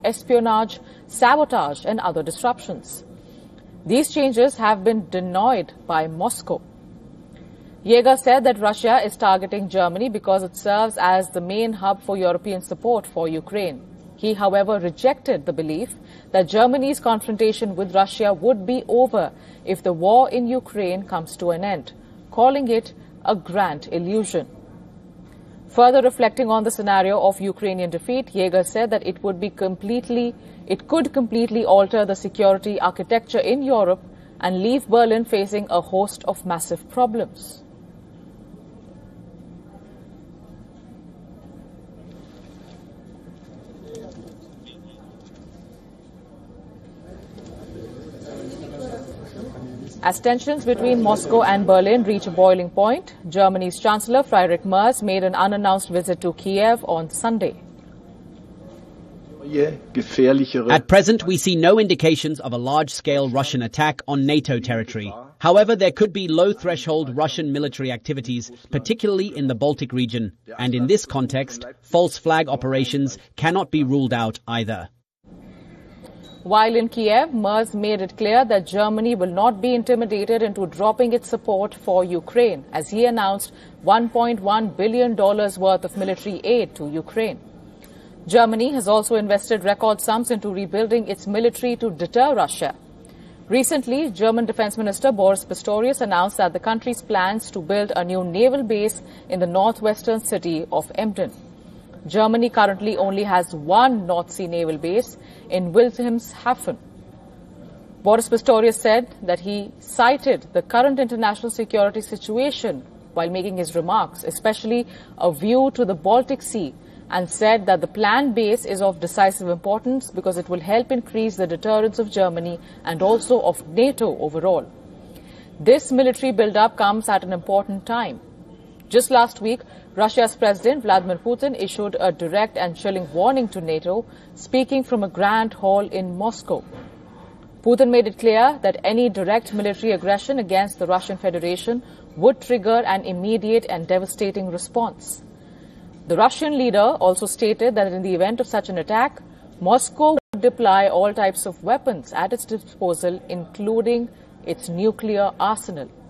espionage, sabotage and other disruptions. These changes have been denied by Moscow. Yeager said that Russia is targeting Germany because it serves as the main hub for European support for Ukraine. He, however, rejected the belief that Germany's confrontation with Russia would be over if the war in Ukraine comes to an end, calling it a grand illusion. Further reflecting on the scenario of Ukrainian defeat, Yeager said that it could completely alter the security architecture in Europe and leave Berlin facing a host of massive problems. As tensions between Moscow and Berlin reach a boiling point, Germany's Chancellor Friedrich Merz made an unannounced visit to Kiev on Sunday. At present, we see no indications of a large-scale Russian attack on NATO territory. However, there could be low-threshold Russian military activities, particularly in the Baltic region. And in this context, false flag operations cannot be ruled out either. While in Kiev, Merz made it clear that Germany will not be intimidated into dropping its support for Ukraine, as he announced $1.1 billion worth of military aid to Ukraine. Germany has also invested record sums into rebuilding its military to deter Russia. Recently, German Defense Minister Boris Pistorius announced that the country's plans to build a new naval base in the northwestern city of Emden. Germany currently only has one North Sea naval base in Wilhelmshaven. Boris Pistorius said that he cited the current international security situation while making his remarks, especially a view to the Baltic Sea, and said that the planned base is of decisive importance because it will help increase the deterrence of Germany and also of NATO overall. This military build-up comes at an important time. Just last week, Russia's President Vladimir Putin issued a direct and chilling warning to NATO, speaking from a grand hall in Moscow. Putin made it clear that any direct military aggression against the Russian Federation would trigger an immediate and devastating response. The Russian leader also stated that in the event of such an attack, Moscow would deploy all types of weapons at its disposal, including its nuclear arsenal.